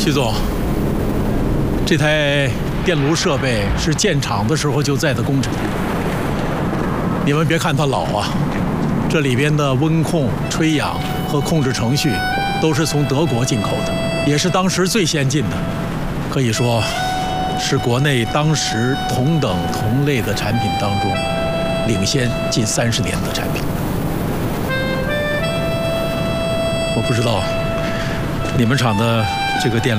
徐总，这台电炉设备是建厂的时候就在的工程。你们别看它老啊，这里边的温控、吹氧和控制程序都是从德国进口的，也是当时最先进的，可以说是国内当时同等同类的产品当中领先近30年的产品。我不知道你们厂的这个电炉